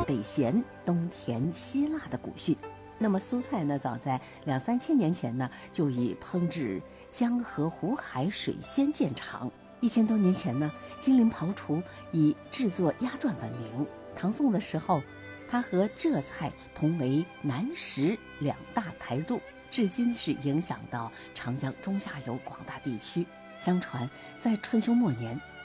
北咸，东填西辣的古训。那么苏菜呢，早在2、3千年前呢，就以烹制江河湖海水鲜见长。1000多年前呢，金陵庖厨以制作鸭馔闻名。唐宋的时候，它和浙菜同为南食2大台柱，至今是影响到长江中下游广大地区。相传在春秋末年，